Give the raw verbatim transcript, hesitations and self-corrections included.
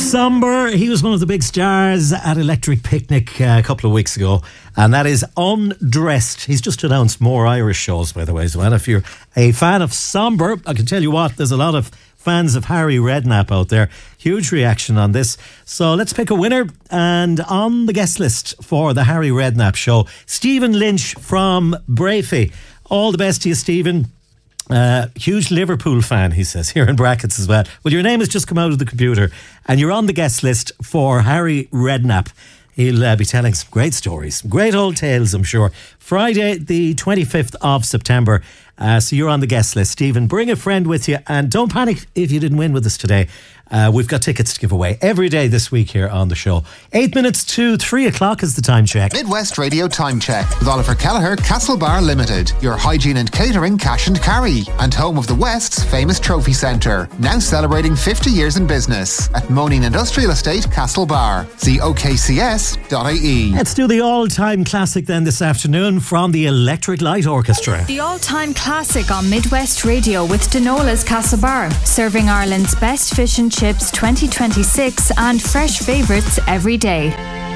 Somber, he was one of the big stars at Electric Picnic uh, a couple of weeks ago, and that is Undressed. He's just announced more Irish shows, by the way, as well. If you're a fan of Somber, I can tell you what, there's a lot of fans of Harry Redknapp out there. Huge reaction on this. So let's pick a winner. And on the guest list for the Harry Redknapp show, Stephen Lynch from Brafey. All the best to you, Stephen. Uh, huge Liverpool fan, he says, here in brackets as well. Well, your name has just come out of the computer and you're on the guest list for Harry Redknapp. He'll uh, be telling some great stories, great old tales, I'm sure. Friday, the twenty-fifth of September. Uh, so you're on the guest list, Stephen. Bring a friend with you and don't panic if you didn't win with us today. Uh, we've got tickets to give away every day this week here on the show. Eight minutes to three o'clock is the time check. Midwest Radio Time Check with Oliver Kelleher, Castlebar Limited. Your hygiene and catering cash and carry. And home of the West's famous trophy centre. Now celebrating fifty years in business at Moaning Industrial Estate, Castlebar. See O K C S dot I E. Let's do the all-time classic then this afternoon from the Electric Light Orchestra. The all-time classic on Midwest Radio with Denola's Castlebar. Serving Ireland's best fish and chips twenty twenty-six and fresh favourites every day.